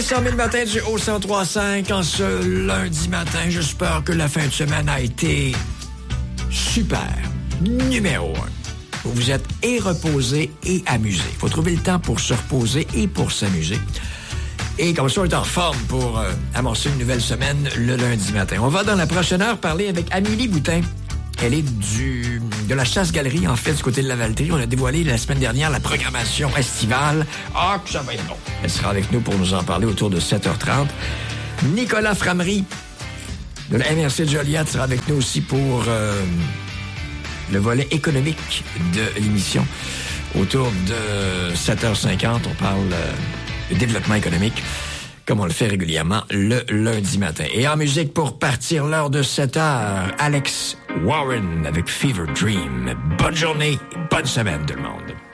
les 100 000 matins du haut 103.5 en ce lundi matin. J'espère que la fin de semaine a été super. Numéro 1. Vous vous êtes et reposé et amusé. Il faut trouver le temps pour se reposer et pour s'amuser. Et comme ça, on est en forme pour amorcer une nouvelle semaine le lundi matin. On va dans la prochaine heure parler avec Amélie Boutin. Elle est de la Chasse-Galerie, en fait, du côté de la Valtrie. On a dévoilé la semaine dernière la programmation estivale. Ah, que ça va être bon. Elle sera avec nous pour nous en parler autour de 7h30. Nicolas Framery de la MRC de Joliette sera avec nous aussi pour le volet économique de l'émission. Autour de 7h50, on parle de développement économique, comme on le fait régulièrement le lundi matin. Et en musique, pour partir l'heure de 7h, Alex Warren avec Fever Dream. Bonne journée, bonne semaine tout le monde.